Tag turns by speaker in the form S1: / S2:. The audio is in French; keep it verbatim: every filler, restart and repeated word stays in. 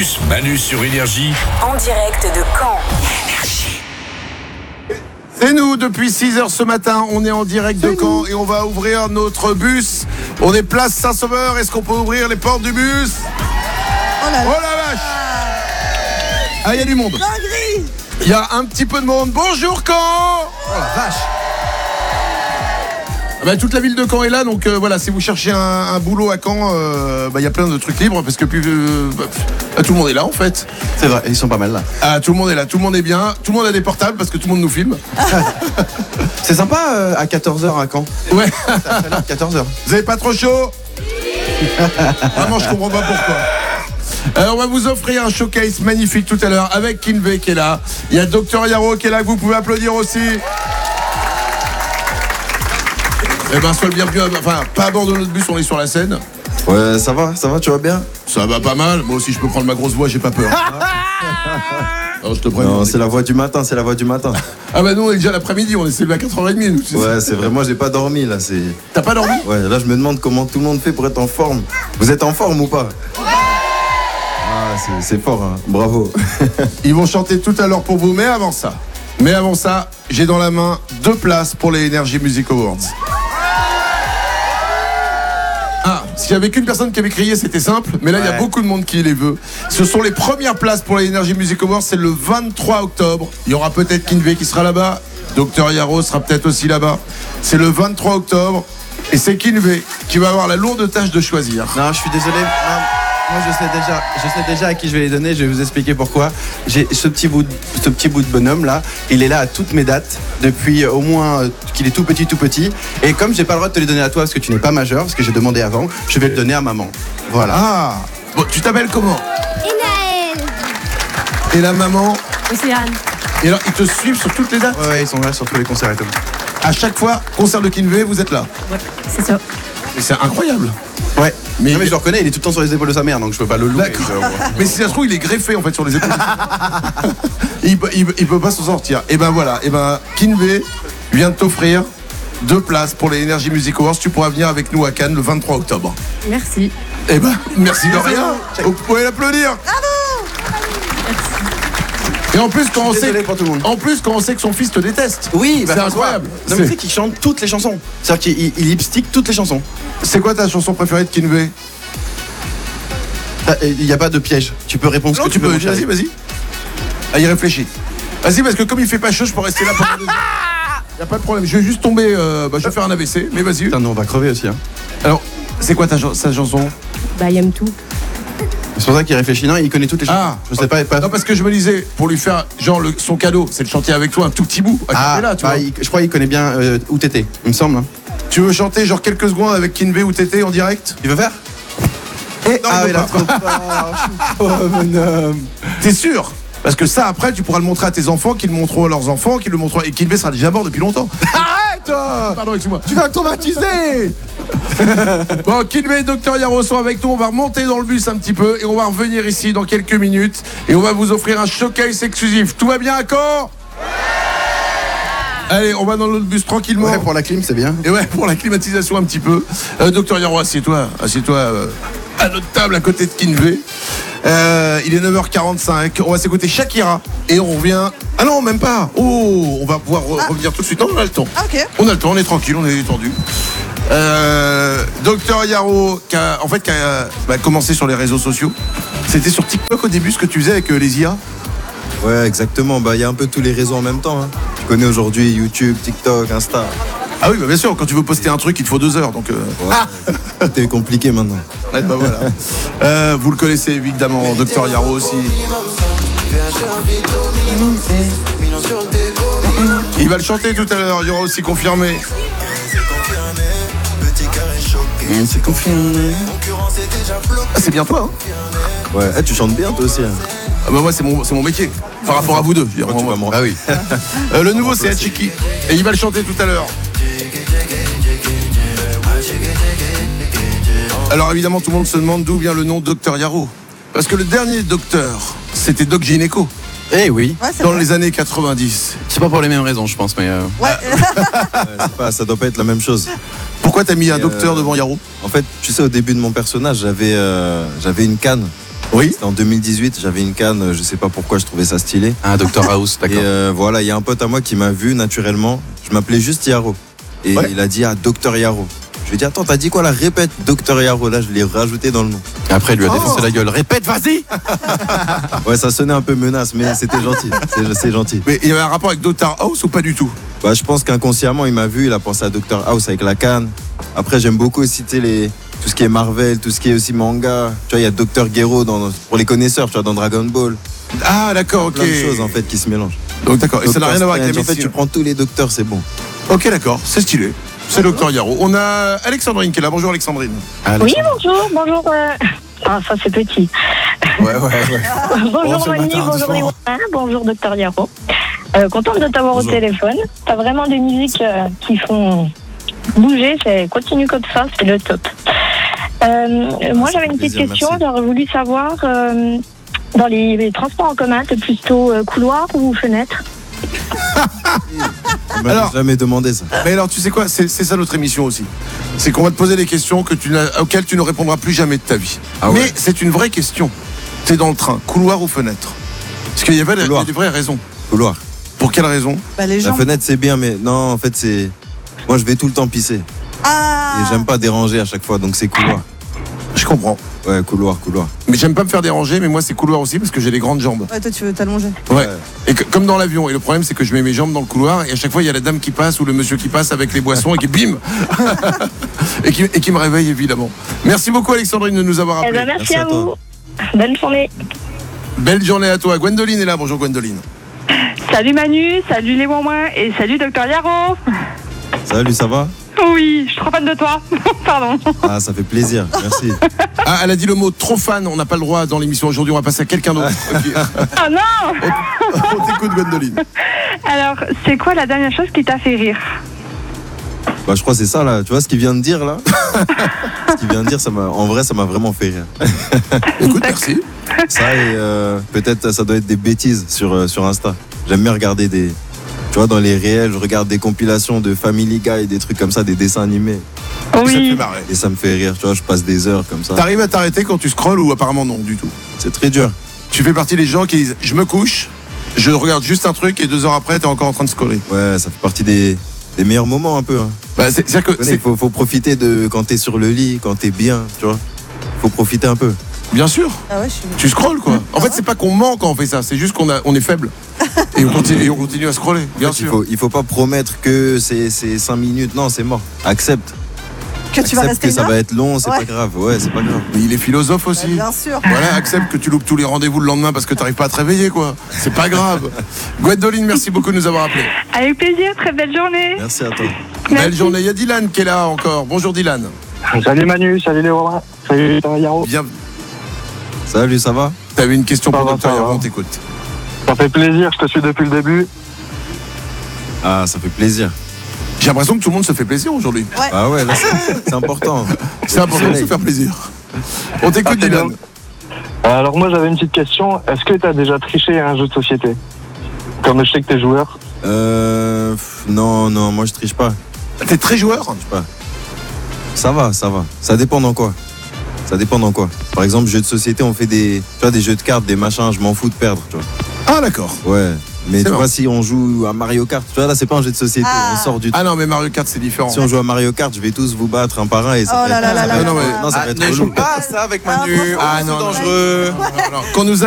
S1: bus Manu sur Énergie.
S2: En direct de Caen.
S1: Énergie.
S3: C'est nous, depuis six heures ce matin, on est en direct de Caen et on va ouvrir notre bus. On est place Saint-Sauveur, est-ce qu'on peut ouvrir les portes du bus?
S4: Oh la,
S3: Oh la vache! Ah, il y a du monde.
S4: dinguerie!
S3: Il y a un petit peu de monde. Bonjour Caen! Oh la vache! Ah bah, toute la ville de Caen est là, donc euh, voilà, si vous cherchez un, un boulot à Caen, euh, bah, y a plein de trucs libres parce que plus, euh, bah, tout le monde est là en fait.
S5: C'est vrai, ils sont pas mal là.
S3: Ah, tout le monde est là, tout le monde est bien, tout le monde a des portables parce que tout le monde nous filme.
S5: C'est sympa euh, à quatorze heures à Caen.
S3: Ouais.
S5: quatorze heures.
S3: Vous avez pas trop chaud? Vraiment, je comprends pas pourquoi. Alors, on va vous offrir un showcase magnifique tout à l'heure avec Kinvey qui est là. Il y a Docteur Yaro qui est là, que vous pouvez applaudir aussi. Eh ben, sois le bienvenu. Enfin, pas à bord de notre bus, on est sur la scène.
S5: Ouais, ça va, ça va, tu vas bien?
S3: Ça va pas mal. Moi aussi, je peux prendre ma grosse voix, j'ai pas peur. Alors, je te préviens.
S5: Non, c'est la voix du matin, c'est la voix du matin.
S3: Ah bah nous, on est déjà l'après-midi, on est levé à quatre heures trente. Nous, c'est
S5: Ouais,
S3: ça.
S5: c'est vrai, moi j'ai pas dormi là, c'est...
S3: T'as pas dormi?
S5: Ouais, là je me demande comment tout le monde fait pour être en forme. Vous êtes en forme ou pas? Ah, c'est, c'est fort, hein. Bravo.
S3: Ils vont chanter tout à l'heure pour vous, mais avant ça, mais avant ça, j'ai dans la main deux places pour les Energy Music Awards. Ah, s'il y avait qu'une personne qui avait crié, c'était simple, mais là, il ouais. y a beaucoup de monde qui les veut. Ce sont les premières places pour les Energy Music Awards, c'est le vingt-trois octobre. Il y aura peut-être Kinvey qui sera là-bas, Docteur Yaro sera peut-être aussi là-bas. C'est le vingt-trois octobre, et c'est Kinvey qui va avoir la lourde tâche de choisir.
S5: Non, je suis désolé. Non. Moi je sais déjà, je sais déjà à qui je vais les donner, je vais vous expliquer pourquoi. J'ai ce petit bout de, ce petit bout de bonhomme là, il est là à toutes mes dates depuis au moins euh, qu'il est tout petit tout petit. Et comme j'ai pas le droit de te les donner à toi parce que tu n'es pas majeur, parce que j'ai demandé avant, je vais le donner à maman. Voilà.
S3: Ah, bon, tu t'appelles comment?
S6: Inaël.
S3: Et la maman?
S6: Océane.
S3: Et alors ils te suivent sur toutes les dates?
S5: Ouais, ouais, ils sont là sur tous les concerts et tout.
S3: À chaque fois, concert de Kinvey, vous êtes là?
S6: Ouais, c'est ça.
S3: Mais c'est incroyable.
S5: Ouais,
S3: mais,
S5: non, mais je le reconnais, il est tout le temps sur les épaules de sa mère, donc je peux pas le louer.
S3: D'accord. Mais si ça se trouve, il est greffé en fait sur les épaules. il, il, il peut pas s'en sortir. Et ben voilà, et ben Kinvey vient de t'offrir deux places pour les Energy Music Awards. Tu pourras venir avec nous à Cannes le vingt-trois octobre.
S6: Merci.
S3: Et ben merci de rien. Vous pouvez l'applaudir. Et en plus, quand on sait, en plus, quand on sait que son fils te déteste.
S5: Oui, bah,
S3: c'est incroyable.
S5: Non, mais tu sais qu'il chante toutes les chansons. C'est-à-dire qu'il il lipstick toutes les chansons.
S3: C'est quoi ta chanson préférée de Kinvey?
S5: Il n'y a pas de piège. Tu peux répondre ce
S3: non,
S5: que tu, tu
S3: peux.
S5: peux.
S3: Vas-y, vas-y. Ah, il réfléchit. Vas-y, parce que comme il fait pas chaud, je peux rester là pendant deux heures. Y a pas de problème. Je vais juste tomber. Euh, bah, je vais faire un A V C. Mais vas-y.
S5: Putain, non, on va crever aussi. Hein.
S3: Alors, c'est quoi ta sa chanson?
S6: Bah, il aime tout.
S5: C'est pour ça qu'il réfléchit. Non, il connaît toutes les chansons.
S3: Ah,
S5: je sais pas, pas.
S3: Non, parce que je me disais, pour lui faire, genre, le, son cadeau, c'est de chanter avec toi un tout petit bout.
S5: Ah,
S3: là, tu
S5: bah,
S3: vois.
S5: il, je crois qu'il connaît bien euh, où t'étais, il me semble. Hein.
S3: Tu veux chanter, genre, quelques secondes avec Kinvey où t'étais en direct?
S5: Tu veux faire?
S3: Et non,
S5: ah,
S3: il
S5: il a trop peur. Oh, mon homme.
S3: T'es sûr? Parce que ça, après, tu pourras le montrer à tes enfants, qu'ils le montreront à leurs enfants, qu'ils le montreront. Et Kinvey sera déjà mort depuis longtemps. Arrête! Pardon, excuse-moi. Tu vas traumatiser! Bon, Kinvey et Docteur Yaro sont avec nous. On va remonter dans le bus un petit peu et on va revenir ici dans quelques minutes. Et on va vous offrir un showcase exclusif. Tout va bien à Caen? Allez, on va dans l'autre bus tranquillement.
S5: Ouais, pour la clim, c'est bien.
S3: Et ouais, pour la climatisation un petit peu. Euh, Docteur Yaro, assieds-toi. Assieds-toi euh, à notre table à côté de Kinvey. Euh, il est neuf heures quarante-cinq. On va s'écouter Shakira. Et on revient. Ah non, même pas. Oh, on va pouvoir re- ah. revenir tout de suite. Non, on a le temps.
S4: Ah, ok.
S3: On a le temps, on est tranquille, on est détendu. Euh, Docteur Yaro, qui a, en fait, qui a bah, commencé sur les réseaux sociaux. C'était sur TikTok au début ce que tu faisais avec euh, les I A?
S7: Ouais, exactement. Bah, il y a un peu tous les réseaux en même temps. Hein. Tu connais aujourd'hui YouTube, TikTok, Insta.
S3: Ah oui, bah bien sûr, quand tu veux poster un truc, il te faut deux heures. Donc, euh...
S7: ouais, ah c'est compliqué maintenant.
S3: Ouais, bah voilà. euh, vous le connaissez évidemment, Docteur Yaro aussi. Il va le chanter tout à l'heure, il y aura aussi confirmé. Mmh, c'est confirmé. Ah, c'est bien toi, hein?
S7: Ouais, hey, tu chantes bien toi aussi. Hein.
S3: Ah bah moi c'est mon, c'est mon métier. Par rapport à vous deux. Je veux dire,
S7: oh,
S3: moi,
S7: moi.
S3: Ah oui. euh, le nouveau c'est Hachiki. Et il va le chanter tout à l'heure. Alors évidemment tout le monde se demande d'où vient le nom Docteur Yaro. Parce que le dernier docteur, c'était Doc Gynéco.
S5: Eh oui.
S4: Ouais,
S3: dans
S4: vrai.
S3: les années quatre-vingt-dix.
S5: C'est pas pour les mêmes raisons, je pense, mais. Euh...
S4: Ouais.
S7: ouais c'est pas, ça doit pas être la même chose.
S3: Pourquoi t'as mis un
S7: Et
S3: docteur
S7: euh,
S3: devant Yaro?
S7: En fait, tu sais, au début de mon personnage, j'avais, euh, j'avais une canne.
S3: Oui.
S7: C'était en deux mille dix-huit, j'avais une canne, je sais pas pourquoi, je trouvais ça stylé.
S3: Ah, docteur House,
S7: Et
S3: d'accord.
S7: euh, voilà, il y a un pote à moi qui m'a vu naturellement. Je m'appelais juste Yaro. Et
S3: Ouais.
S7: il a dit, ah, docteur Yaro. Je lui ai dit, attends, t'as dit quoi là? Répète, docteur Yaro. Là, je l'ai rajouté dans le nom.
S3: Et après, il lui a défoncé
S7: Oh.
S3: la gueule. Répète, vas-y.
S7: Ouais, ça sonnait un peu menace, mais c'était gentil. C'est, c'est gentil.
S3: Mais il y avait un rapport avec docteur House ou pas du tout?
S7: Bah, je pense qu'inconsciemment, il m'a vu, il a pensé à docteur House avec la canne. Après, j'aime beaucoup aussi tu sais, les, tout ce qui est Marvel, tout ce qui est aussi manga. Tu vois, il y a docteur Gero dans, pour les connaisseurs, tu vois, dans Dragon Ball.
S3: Ah, d'accord, ok.
S7: Plein de choses en fait qui se mélangent.
S3: Donc, d'accord. Et ça n'a
S7: Docteur
S3: rien à voir avec la
S7: Strange, En fait,
S3: médecine.
S7: tu prends tous les docteurs, c'est bon.
S3: Ok, d'accord, c'est stylé. C'est docteur Yaro. On a Alexandrine qui est là. Bonjour Alexandrine.
S8: Oui, bonjour, bonjour. euh, Ah, ça c'est petit.
S3: Ouais, ouais, ouais.
S8: bonjour
S3: c'est le
S8: Mani,
S3: matin,
S8: bonjour
S3: doucement.
S8: les voisins, bonjour Docteur Yaro. Euh, contente de t'avoir
S3: Bonjour.
S8: au téléphone. T'as vraiment des musiques euh, qui font bouger. C'est continue comme ça, c'est le top. Euh, moi, j'avais une petite
S7: plaisir,
S8: question.
S7: merci.
S8: J'aurais voulu savoir euh, dans les, les transports en commun, t'es plutôt euh, couloir ou fenêtre?
S7: Tu m'as
S3: Alors-
S7: jamais demandé ça.
S3: Mais alors, tu sais quoi, c'est c'est ça notre émission aussi. C'est qu'on va te poser des questions que tu n'as- auxquelles tu ne répondras plus jamais de ta vie.
S7: Ah ouais.
S3: Mais c'est une vraie question. T'es dans le train, couloir ou fenêtre? Parce qu'il y avait il y a
S7: Couloir.
S3: des vraies raisons.
S7: Couloir.
S3: Pour quelle raison?
S4: Bah, les
S7: La
S4: gens.
S7: fenêtre, c'est bien, mais non, en fait, c'est. Moi, je vais tout le temps pisser.
S4: Ah.
S7: Et j'aime pas déranger à chaque fois, donc c'est couloir.
S3: Je comprends.
S7: Ouais, couloir, couloir.
S3: Mais j'aime pas me faire déranger, mais moi c'est couloir aussi parce que j'ai des grandes jambes.
S4: Ouais, toi, tu veux t'allonger.
S3: Ouais. Et que- comme dans l'avion. Et le problème c'est que je mets mes jambes dans le couloir et à chaque fois il y a la dame qui passe ou le monsieur qui passe avec les boissons et qui bim et, qui, et qui me réveille évidemment. Merci beaucoup Alexandrine de nous avoir
S8: Eh
S3: appelé.
S8: ben, merci,
S7: Merci
S8: à,
S7: à toi.
S8: vous. Bonne journée.
S3: Belle journée à toi. Gwendoline est là. Bonjour Gwendoline.
S9: Salut Manu, salut les Wouin et salut Docteur Yaro.
S7: Salut, ça va?
S9: Oui, je suis trop fan de toi. Pardon.
S7: Ah, ça fait plaisir, merci.
S3: Ah, elle a dit le mot trop fan. On n'a pas le droit dans l'émission aujourd'hui. On va passer à quelqu'un d'autre. Ok.
S9: Oh non.
S3: On t'écoute Gwendoline.
S9: Alors, c'est quoi la dernière chose qui t'a fait rire?
S7: Bah, je crois que c'est ça, là. Tu vois ce qu'il vient de dire, là? Ce qu'il vient de dire, ça m'a... en vrai, ça m'a vraiment fait rire.
S3: Écoute, merci.
S7: Ça et euh, peut-être ça doit être des bêtises sur, euh, sur Insta. J'aime bien regarder des... Tu vois, dans les réels, je regarde des compilations de Family Guy, des trucs comme ça, des dessins animés.
S3: Ça te fait
S9: Oui.
S3: marrer.
S7: Et ça me fait rire, tu vois, je passe des heures comme ça.
S3: T'arrives à t'arrêter quand tu scrolles ou apparemment non du tout?
S7: C'est très dur.
S3: Tu fais partie des gens qui disent je me couche, je regarde juste un truc et deux heures après t'es encore en train de scroller.
S7: Ouais, ça fait partie des, des meilleurs moments un peu. Hein.
S3: Bah, c'est- c'est-à-dire que
S7: Il
S3: c'est
S7: faut, faut profiter de quand t'es sur le lit, quand t'es bien, tu vois. Faut profiter un peu.
S3: bien sûr.
S4: Ah ouais, je suis.
S3: Tu scrolles quoi. En fait c'est pas qu'on ment quand on fait ça, c'est juste qu'on a, on est faible et on continue, et on continue à scroller. Bien
S7: En fait, il
S3: sûr.
S7: faut, il faut pas promettre que c'est c'est cinq minutes. Non, c'est mort. Accepte.
S4: Que tu vas
S7: Accepte
S4: rester
S7: que ça
S4: une
S7: va
S4: heure.
S7: être long, c'est
S4: Ouais.
S7: pas grave. Ouais, c'est pas grave.
S3: Mais il est philosophe
S4: Bah,
S3: aussi.
S4: bien sûr.
S3: Voilà, accepte que tu loupes tous les rendez-vous le lendemain parce que t'arrives pas à te réveiller quoi. C'est pas grave. Gwendoline, merci beaucoup de nous avoir appelés.
S9: Avec plaisir, très belle journée.
S7: Merci à toi.
S3: Belle journée. Il y a Dylan qui est là encore. Bonjour Dylan.
S10: Salut Manu, salut les Wouin, salut Yaro.
S3: Bien.
S7: Salut, ça va?
S3: T'avais une question
S10: Ça
S3: pour
S10: va,
S3: Docteur
S10: ça va.
S3: Yaro, on t'écoute.
S10: Ça fait plaisir, je te suis depuis le début.
S7: Ah, ça fait plaisir.
S3: J'ai l'impression que tout le monde se fait plaisir aujourd'hui.
S7: Ah ouais, là, c'est c'est important.
S3: C'est important de se faire plaisir. On t'écoute
S10: Ah, c'est
S3: Dylan.
S10: bien. Alors moi j'avais une petite question, est-ce que tu as déjà triché à un jeu de société? Comme je sais que t'es joueur.
S7: Euh. pff, Non, non, moi je triche pas.
S3: T'es très joueur.
S7: Je triche pas. Ça va, ça va. Ça dépend dans quoi. Ça dépend dans quoi. Par exemple, jeux de société, on fait des, tu vois, des jeux de cartes, des machins, je m'en fous de perdre, tu vois.
S3: Ah d'accord.
S7: Ouais. Mais
S3: C'est
S7: tu
S3: bon.
S7: vois, si on joue à Mario Kart, tu vois, là, c'est pas un jeu de société,
S4: Ah.
S7: on sort du
S3: Ah non mais Mario Kart c'est différent.
S7: Si on joue à Mario Kart, je vais tous vous battre un par un et ça
S4: Oh
S7: va
S4: là
S7: être-
S4: là là
S7: ça va
S4: là
S7: être-
S3: là
S7: non,
S3: là.
S7: non, ça va
S3: Ah,
S7: être
S3: ne
S7: relou.
S3: joue pas
S7: ça avec
S4: Manu.
S3: Ah non, non,
S7: dangereux.
S3: non, non. Qu'on nous